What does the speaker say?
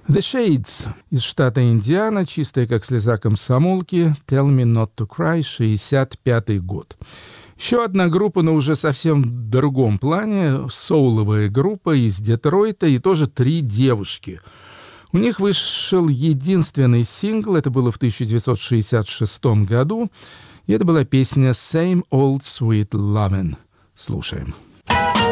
The Shades из штата Индиана, чистая как слеза комсомолки, Tell Me Not To Cry, 65-й год. Еще одна группа, но уже совсем в другом плане, соуловая группа из Детройта, и тоже 3 девушки. У них вышел единственный сингл, это было в 1966 году, и это была песня «Same Old Sweet Lovin'». Слушаем.